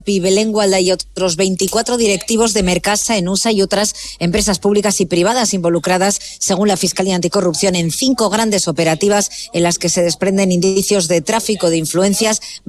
Belén Gualda y otros 24 directivos de Mercasa, Enusa y otras empresas públicas y privadas involucradas, según la Fiscalía Anticorrupción, en 5 grandes operativas en las que se desprenden indicios de tráfico de influencias